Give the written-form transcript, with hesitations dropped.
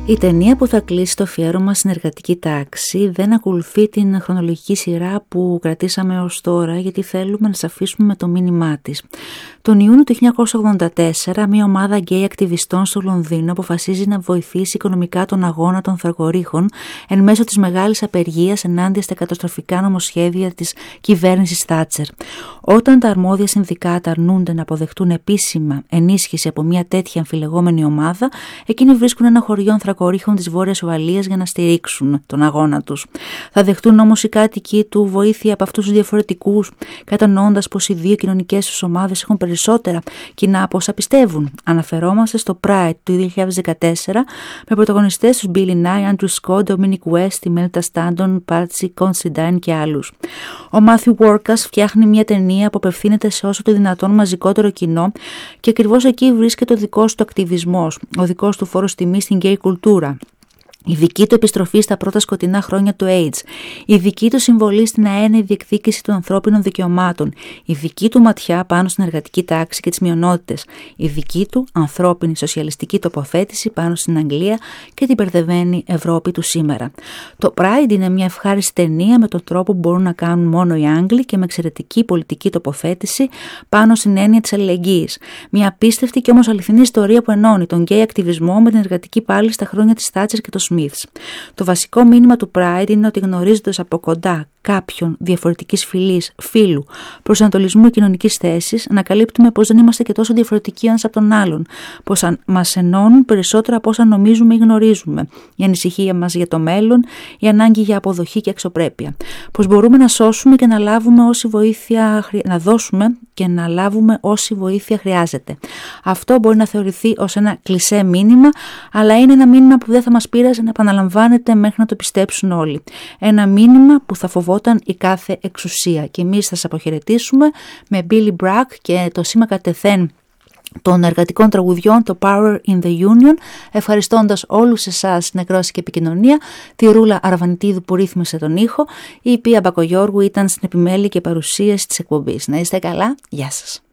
Η ταινία που θα κλείσει το αφιέρωμα στην εργατική τάξη δεν ακολουθεί την χρονολογική σειρά που κρατήσαμε ως τώρα, γιατί θέλουμε να σας αφήσουμε με το μήνυμά της. Τον Ιούνιο του 1984, μια ομάδα γκέι ακτιβιστών στο Λονδίνο αποφασίζει να βοηθήσει οικονομικά τον αγώνα των Θρακορίχων εν μέσω της μεγάλης απεργίας ενάντια στα καταστροφικά νομοσχέδια της κυβέρνησης Θάτσερ. Όταν τα αρμόδια συνδικάτα αρνούνται να αποδεχτούν επίσημα ενίσχυση από μια τέτοια αμφιλεγόμενη ομάδα, εκείνοι βρίσκουν ένα χωριό Θρακορίχων της Βόρειας Ουαλίας για να στηρίξουν τον αγώνα τους. Θα δεχτούν όμως οι κάτοικοι του βοήθεια από αυτούς τους διαφορετικούς, κατανοώντας πως οι δύο κοινωνικές τους ομάδες έχουν περισσότερα κοινά από όσα πιστεύουν. Αναφερόμαστε στο Pride του 2014 με πρωταγωνιστές τους Billy Nye, Andrew Scott, Dominic West, Imelda Stanton, Patsy Considine και άλλους. Ο Matthew Warchus φτιάχνει μια ταινία που απευθύνεται σε όσο το δυνατόν μαζικότερο κοινό και ακριβώς εκεί βρίσκεται ο δικός του ακτιβισμός, ο δικός του φόρος τιμής στην γκέι κουλτούρα. Η δική του επιστροφή στα πρώτα σκοτεινά χρόνια του AIDS, η δική του συμβολή στην αέναη διεκδίκηση των ανθρώπινων δικαιωμάτων, η δική του ματιά πάνω στην εργατική τάξη και τις μειονότητες, η δική του ανθρώπινη σοσιαλιστική τοποθέτηση πάνω στην Αγγλία και την μπερδεμένη Ευρώπη του σήμερα. Το Pride είναι μια ευχάριστη ταινία με τον τρόπο που μπορούν να κάνουν μόνο οι Άγγλοι και με εξαιρετική πολιτική τοποθέτηση πάνω στην έννοια της αλληλεγγύης. Μια απίστευτη και όμως αληθινή ιστορία που ενώνει τον γκέι ακτιβισμό με την εργατική πάλη στα χρόνια της Θάτσερ και το Smiths. Το βασικό μήνυμα του Pride είναι ότι γνωρίζοντας από κοντά κάποιον διαφορετικής φυλής, φύλου, προσανατολισμού ή κοινωνικής θέσης, ανακαλύπτουμε πως δεν είμαστε και τόσο διαφορετικοί ένας από τον άλλον, πως μας ενώνουν περισσότερο από όσα νομίζουμε ή γνωρίζουμε, η ανησυχία μας για το μέλλον, η ανάγκη για αποδοχή και αξιοπρέπεια, πως μπορούμε να σώσουμε και να λάβουμε όση βοήθεια, να δώσουμε και να λάβουμε όση βοήθεια χρειάζεται. Αυτό μπορεί να θεωρηθεί ως ένα κλισέ μήνυμα, αλλά είναι ένα μήνυμα που δεν θα μας πείραζε να επαναλαμβάνεται μέχρι να το πιστέψουν όλοι. Ένα μήνυμα που θα φοβόταν η κάθε εξουσία. Και εμείς θα σας αποχαιρετήσουμε με Billy Bragg και το σήμα κατεθέν των εργατικών τραγουδιών, το Power in the Union, ευχαριστώντας όλους εσάς στην εκδόση και επικοινωνία, τη Ρούλα Αραβανιτίδου που ρύθμισε τον ήχο, η Πία Μπακογιώργου ήταν στην επιμέλεια και παρουσίαση της εκπομπής. Να είστε καλά, γεια σας.